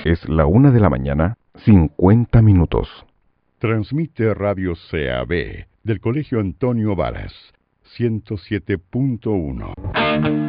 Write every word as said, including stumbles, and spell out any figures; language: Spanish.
Es la una de la mañana, cincuenta minutos. Transmite Radio C A B del Colegio Antonio Varas, ciento siete punto uno.